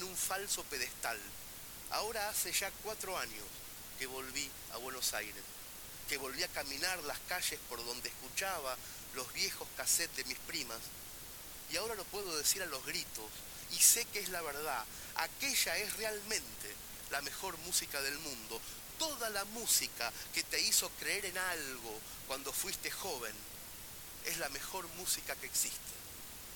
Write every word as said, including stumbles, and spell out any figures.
en un falso pedestal. Ahora hace ya cuatro años que volví a Buenos Aires, que volví a caminar las calles por donde escuchaba los viejos cassettes de mis primas, y ahora lo puedo decir a los gritos, y sé que es la verdad, aquella es realmente la mejor música del mundo. Toda la música que te hizo creer en algo cuando fuiste joven es la mejor música que existe.